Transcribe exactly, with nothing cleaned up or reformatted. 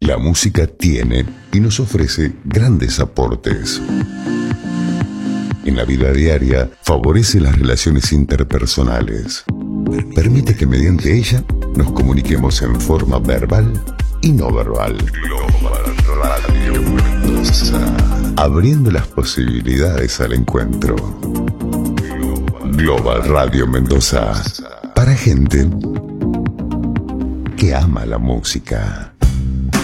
La música tiene y nos ofrece grandes aportes. En la vida diaria favorece las relaciones interpersonales. Permite que mediante ella nos comuniquemos en forma verbal y no verbal. Global Radio Mendoza. Abriendo las posibilidades al encuentro. Global Radio Mendoza. Para gente que ama la música.